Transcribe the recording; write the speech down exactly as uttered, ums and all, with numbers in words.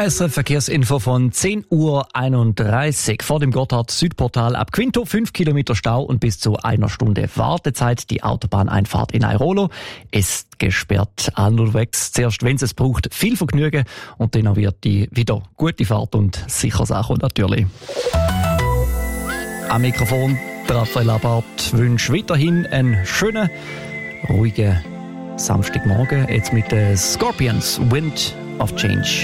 S R F-Verkehrsinfo von zehn Uhr einunddreißig. Vor dem Gotthard-Südportal ab Quinto fünf Kilometer Stau und bis zu einer Stunde Wartezeit. Die Autobahneinfahrt in Airolo ist gesperrt. Unterwegs zuerst, wenn es braucht, viel Vergnügen und dann wird die wieder gute Fahrt und sicher Sache natürlich. Am Mikrofon Raphael Abart wünsche weiterhin einen schönen, ruhigen Samstagmorgen. Jetzt mit den Scorpions, Wind of Change.